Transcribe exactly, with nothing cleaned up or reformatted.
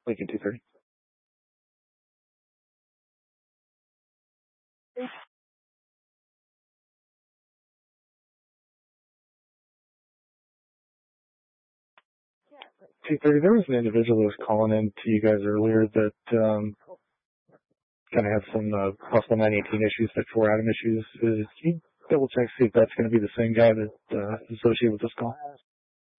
Lincoln two thirty. two thirty, there was an individual who was calling in to you guys earlier that um, kind of had some uh, possible nine eighteen issues, that four Adam issues. Uh, can you double check, see if that's going to be the same guy that uh, is associated with this call?